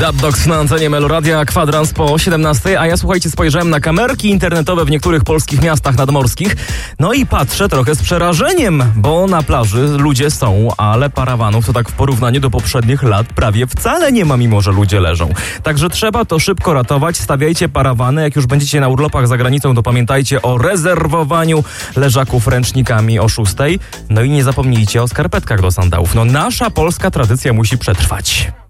Dubdogs na antenie Meloradia, kwadrans po 17, a ja słuchajcie, spojrzałem na kamerki internetowe w niektórych polskich miastach nadmorskich, no i patrzę trochę z przerażeniem, bo na plaży ludzie są, ale parawanów to tak w porównaniu do poprzednich lat prawie wcale nie ma, mimo że ludzie leżą. Także trzeba to szybko ratować, stawiajcie parawany, jak już będziecie na urlopach za granicą, to pamiętajcie o rezerwowaniu leżaków ręcznikami o 6, no i nie zapomnijcie o skarpetkach do sandałów. No nasza polska tradycja musi przetrwać.